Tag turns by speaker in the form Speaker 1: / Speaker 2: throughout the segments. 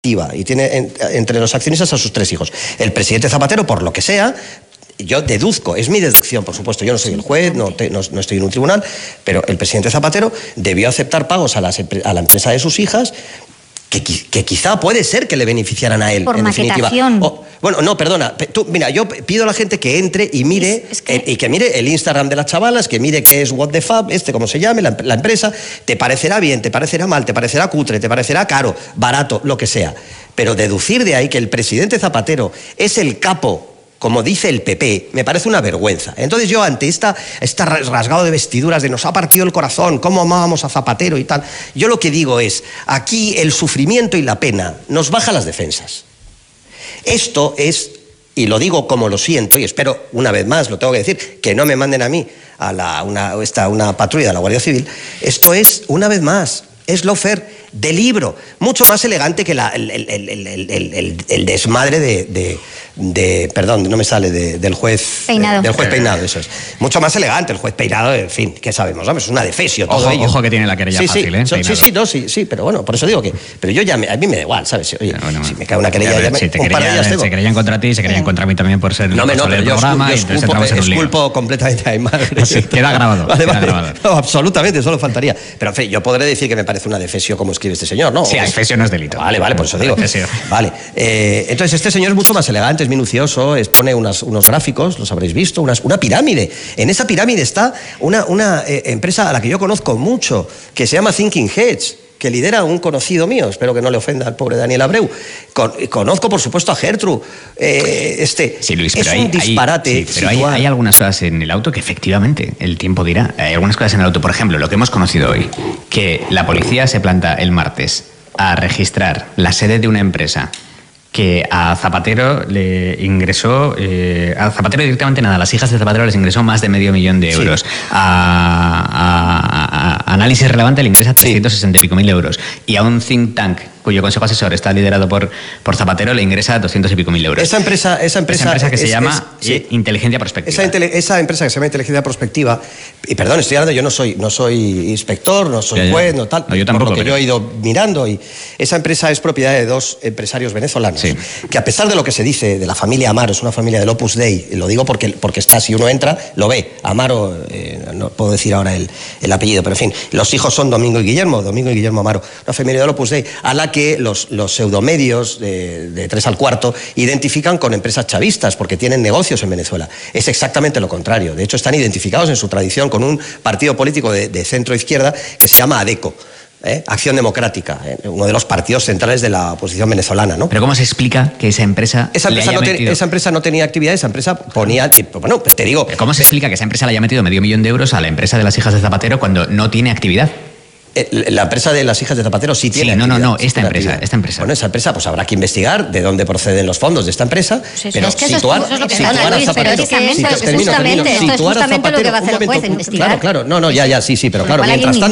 Speaker 1: y tiene entre los accionistas a sus 3 hijos. El presidente Zapatero, por lo que sea, yo deduzco, es mi deducción, por supuesto, yo no soy el juez, no estoy en un tribunal, pero el presidente Zapatero debió aceptar pagos a la empresa de sus hijas que quizá puede ser que le beneficiaran a él,
Speaker 2: por
Speaker 1: en
Speaker 2: maquetación.
Speaker 1: definitiva. Bueno, no, perdona. Mira, yo pido a la gente que entre y mire, y que mire el Instagram de las chavalas, que mire qué es What the Fab, como se llame, la empresa. Te parecerá bien, te parecerá mal, te parecerá cutre, te parecerá caro, barato, lo que sea. Pero deducir de ahí que el presidente Zapatero es el capo, como dice el PP, me parece una vergüenza. Entonces yo, ante esta rasgado de vestiduras de nos ha partido el corazón, cómo amábamos a Zapatero y tal, yo lo que digo es, aquí el sufrimiento y la pena nos baja las defensas. Esto es, y lo digo como lo siento, y espero una vez más, lo tengo que decir, que no me manden a mí a una patrulla de la Guardia Civil, esto es, una vez más, es lawfare de libro, mucho más elegante que el desmadre perdón, no me sale, del juez
Speaker 2: Peinado.
Speaker 1: Del juez Peinado, eso es. Mucho más elegante el juez Peinado, en fin, ¿qué sabemos? ¿Sabes? Es una defesio todo ello.
Speaker 3: Ojo que tiene la querella fácil, ¿eh?
Speaker 1: Sí, pero bueno, por eso digo que... Pero yo ya, a mí me da igual, ¿sabes? Oye,
Speaker 3: bueno,
Speaker 1: si me cae una querella...
Speaker 3: Se querían contra ti, se querían contra mí también por ser el
Speaker 1: pero yo
Speaker 3: programa, y entonces entramos en un lío.
Speaker 1: Disculpo completamente a Aymar.
Speaker 3: Sí, queda grabado.
Speaker 1: Vale. No, absolutamente, solo faltaría. Pero en fin, yo podré decir que me parece una defesio como escribe este señor, ¿no?
Speaker 3: Sí, defesio no es delito.
Speaker 1: Vale, por eso digo. Vale. Entonces, este señor es mucho más elegante, es minucioso, expone unos gráficos, los habréis visto, una pirámide. En esa pirámide está una empresa a la que yo conozco mucho, que se llama Thinking Heads, que lidera un conocido mío, espero que no le ofenda al pobre Daniel Abreu. Conozco, por supuesto, a Gertrude.
Speaker 3: Sí, Luis,
Speaker 1: es un disparate.
Speaker 3: Sí, pero hay algunas cosas en el auto que efectivamente el tiempo dirá. Hay algunas cosas en el auto, por ejemplo, lo que hemos conocido hoy, que la policía se planta el martes a registrar la sede de una empresa que a Zapatero le ingresó, a Zapatero directamente nada, a las hijas de Zapatero les ingresó más de $500.000 de euros. Sí. A Análisis Relevante le ingresa 360 y pico mil euros. Y a un think tank cuyo consejo asesor está liderado por Zapatero le ingresa 200 y pico mil euros.
Speaker 1: Esa empresa
Speaker 3: que se llama Inteligencia Prospectiva.
Speaker 1: Esa empresa que se llama Inteligencia Prospectiva, y perdón, estoy hablando, yo no soy inspector, no soy juez, no tal,
Speaker 3: yo tampoco,
Speaker 1: por lo que yo he ido mirando, y esa empresa es propiedad de 2 empresarios venezolanos, que a pesar de lo que se dice de la familia Amaro, es una familia del Opus Dei, lo digo porque está, si uno entra, lo ve, Amaro, no puedo decir ahora el apellido, pero en fin, los hijos son Domingo y Guillermo Amaro, una familia del Opus Dei, a la que los pseudomedios de 3 al cuarto identifican con empresas chavistas porque tienen negocios en Venezuela. Es exactamente lo contrario. De hecho, están identificados en su tradición con un partido político de centro-izquierda que se llama ADECO. Acción Democrática, uno de los partidos centrales de la oposición venezolana, ¿no?
Speaker 3: Pero ¿cómo se explica que esa empresa
Speaker 1: esa empresa no tenía actividad, esa empresa ponía... Bueno, te digo...
Speaker 3: ¿Pero cómo se explica que esa empresa le haya metido $500.000 de euros a la empresa de las hijas de Zapatero cuando no tiene actividad?
Speaker 1: La empresa de las hijas de Zapatero sí tiene
Speaker 3: actividad.
Speaker 1: No,
Speaker 3: esta empresa.
Speaker 1: Bueno, esa empresa, pues habrá que investigar de dónde proceden los fondos de esta empresa, pero
Speaker 2: es que situar a Zapatero... Esto es justamente lo que va a hacer el juez, investigar.
Speaker 1: Claro, pero claro,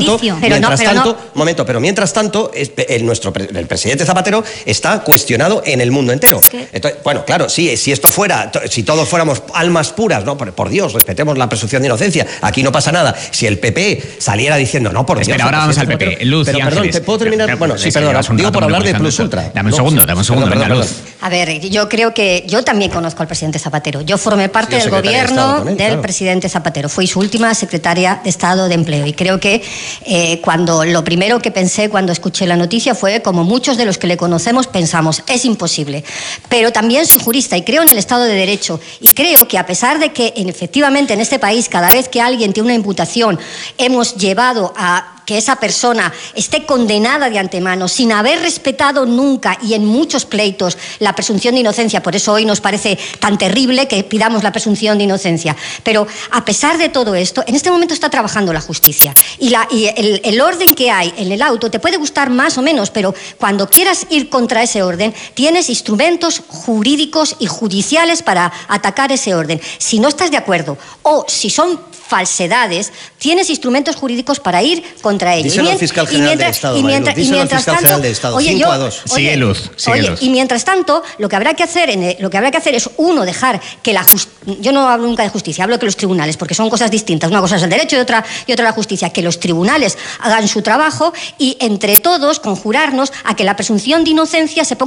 Speaker 1: mientras tanto, el presidente Zapatero está cuestionado en el mundo entero. Entonces, bueno, claro, si esto fuera, si todos fuéramos almas puras, no, por Dios, respetemos la presunción de inocencia, aquí no pasa nada. Si el PP saliera diciendo, no, por Dios...
Speaker 3: Vamos al PP, Luz y Ángeles.
Speaker 1: Perdón, ¿te puedo terminar? Bueno, sí, perdón, digo por hablar de Plus Ultra.
Speaker 3: Dame un segundo, venga, Luz.
Speaker 2: A ver, yo creo que yo también conozco al presidente Zapatero. Yo formé parte del gobierno del presidente Zapatero. Fui su última secretaria de Estado de Empleo. Y creo que lo primero que pensé cuando escuché la noticia fue, como muchos de los que le conocemos pensamos, es imposible. Pero también soy jurista y creo en el Estado de Derecho. Y creo que a pesar de que efectivamente en este país cada vez que alguien tiene una imputación hemos llevado a que esa persona esté condenada de antemano sin haber respetado nunca y en muchos pleitos la presunción de inocencia. Por eso hoy nos parece tan terrible que pidamos la presunción de inocencia. Pero a pesar de todo esto, en este momento está trabajando la justicia. Y el orden que hay en el auto te puede gustar más o menos, pero cuando quieras ir contra ese orden, tienes instrumentos jurídicos y judiciales para atacar ese orden. Si no estás de acuerdo o si son falsedades, tienes instrumentos jurídicos para ir contra ellos.
Speaker 1: Díselo al fiscal general del Estado, y mientras tanto,
Speaker 2: oye,
Speaker 1: 5-2.
Speaker 3: Sigue Luz.
Speaker 2: Y mientras tanto, lo que habrá que hacer es, uno, dejar que yo no hablo nunca de justicia, hablo de que los tribunales, porque son cosas distintas. Una cosa es el derecho y otra la justicia. Que los tribunales hagan su trabajo y entre todos conjurarnos a que la presunción de inocencia se ponga